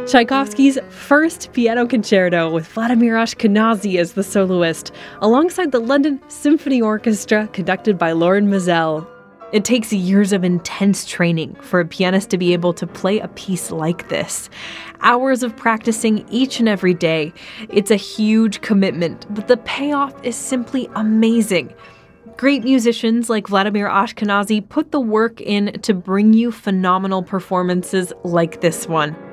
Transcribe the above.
Tchaikovsky's first piano concerto with Vladimir Ashkenazy as the soloist, alongside the London Symphony Orchestra conducted by Lorin Maazel. It takes years of intense training for a pianist to be able to play a piece like this. Hours of practicing each and every day. It's a huge commitment, but the payoff is simply amazing. Great musicians like Vladimir Ashkenazy put the work in to bring you phenomenal performances like this one.